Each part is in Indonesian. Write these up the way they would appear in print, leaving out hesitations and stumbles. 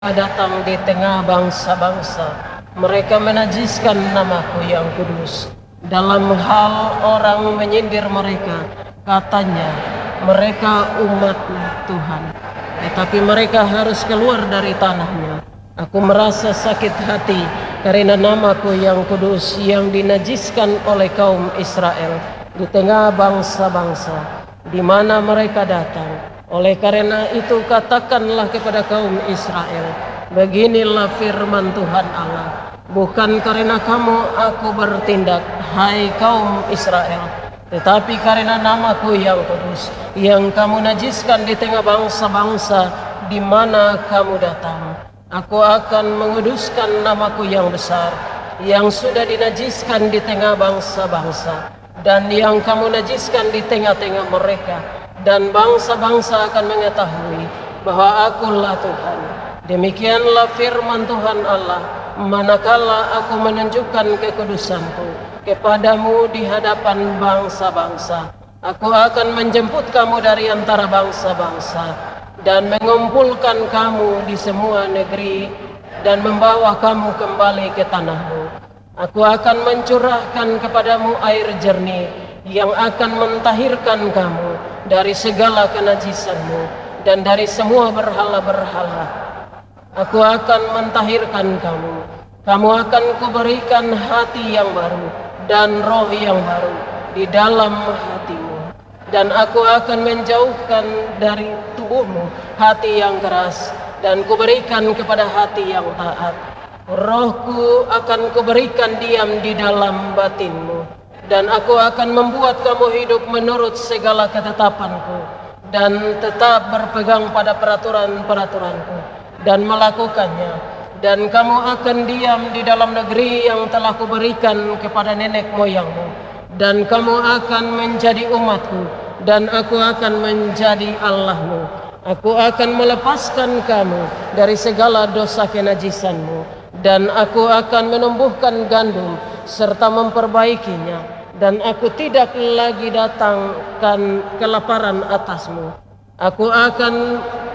datang di tengah bangsa-bangsa. Mereka menajiskan namaku yang kudus. Dalam hal orang menyindir mereka, katanya mereka umat Tuhan, tetapi mereka harus keluar dari tanahnya. Aku merasa sakit hati karena namaku yang kudus yang dinajiskan oleh kaum Israel di tengah bangsa-bangsa di mana mereka datang. Oleh karena itu katakanlah kepada kaum Israel, beginilah firman Tuhan Allah, bukan karena kamu aku bertindak, hai kaum Israel, tetapi karena namaku yang kudus, yang kamu najiskan di tengah bangsa-bangsa di mana kamu datang. Aku akan menguduskan namaku yang besar, yang sudah dinajiskan di tengah bangsa-bangsa, dan yang kamu najiskan di tengah-tengah mereka. Dan bangsa-bangsa akan mengetahui bahwa akulah Tuhan. Demikianlah firman Tuhan Allah, manakala aku menunjukkan kekudusanku kepadamu di hadapan bangsa-bangsa. Aku akan menjemput kamu dari antara bangsa-bangsa dan mengumpulkan kamu di semua negeri dan membawa kamu kembali ke tanahmu. Aku akan mencurahkan kepadamu air jernih yang akan mentahirkan kamu dari segala kenajisanmu dan dari semua berhala-berhala. Aku akan mentahirkan kamu. Kamu akan kuberikan hati yang baru dan roh yang baru di dalam hatimu. Dan aku akan menjauhkan dari tubuhmu hati yang keras dan kuberikan kepada hati yang taat. Rohku akan kuberikan diam di dalam batinmu. Dan aku akan membuat kamu hidup menurut segala ketetapanku dan tetap berpegang pada peraturan-peraturanku dan melakukannya. Dan kamu akan diam di dalam negeri yang telah kuberikan kepada nenek moyangmu. Dan kamu akan menjadi umatku dan aku akan menjadi Allahmu. Aku akan melepaskan kamu dari segala dosa kenajisanmu dan aku akan menumbuhkan gandum serta memperbaikinya. Dan aku tidak lagi datangkan kelaparan atasmu. Aku akan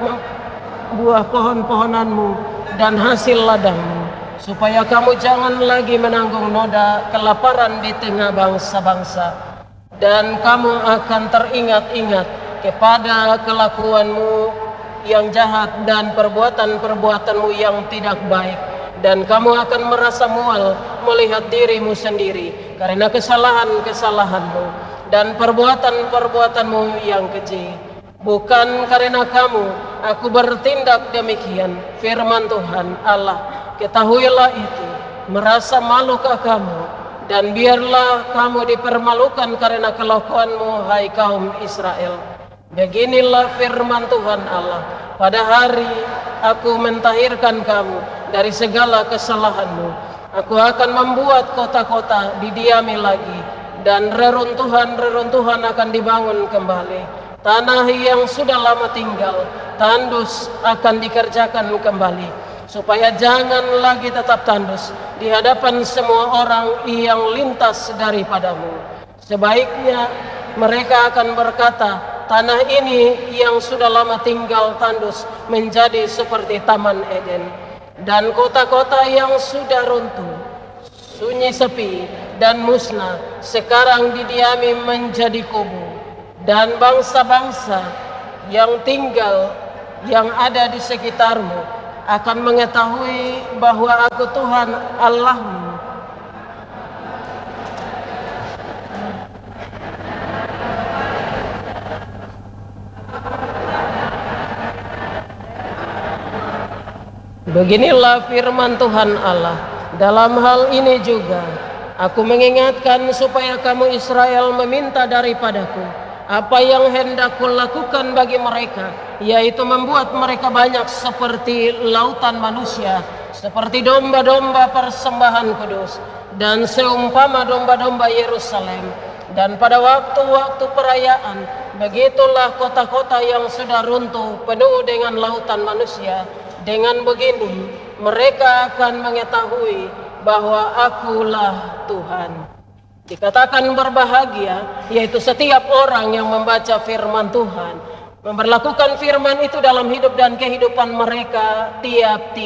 buah pohon-pohonanmu dan hasil ladangmu, supaya kamu jangan lagi menanggung noda kelaparan di tengah bangsa-bangsa. Dan kamu akan teringat-ingat kepada kelakuanmu yang jahat dan perbuatan-perbuatanmu yang tidak baik. Dan kamu akan merasa mual melihat dirimu sendiri karena kesalahan-kesalahanmu dan perbuatan-perbuatanmu yang keji. Bukan karena kamu aku bertindak demikian, firman Tuhan Allah. Ketahuilah itu, merasa malukah kamu, dan biarlah kamu dipermalukan karena kelakuanmu, hai kaum Israel. Beginilah firman Tuhan Allah, pada hari aku mentahirkan kamu dari segala kesalahanmu. Aku akan membuat kota-kota didiami lagi, dan reruntuhan-reruntuhan akan dibangun kembali. Tanah yang sudah lama tinggal, tandus akan dikerjakan kembali, supaya jangan lagi tetap tandus di hadapan semua orang yang lintas daripadamu. Sebaiknya mereka akan berkata, tanah ini yang sudah lama tinggal tandus menjadi seperti Taman Eden. Dan kota-kota yang sudah runtuh, sunyi sepi dan musnah, sekarang didiami menjadi kubu. Dan bangsa-bangsa yang tinggal, yang ada di sekitarmu, akan mengetahui bahwa aku Tuhan Allahmu. Beginilah firman Tuhan Allah. Dalam hal ini juga aku mengingatkan supaya kamu Israel meminta daripadaku apa yang hendak kulakukan bagi mereka, yaitu membuat mereka banyak seperti lautan manusia, seperti domba-domba persembahan kudus, dan seumpama domba-domba Yerusalem. Dan pada waktu-waktu perayaan, begitulah kota-kota yang sudah runtuh penuh dengan lautan manusia. Dengan begini, mereka akan mengetahui bahwa akulah Tuhan. Dikatakan berbahagia, yaitu setiap orang yang membaca firman Tuhan, memberlakukan firman itu dalam hidup dan kehidupan mereka tiap-tiap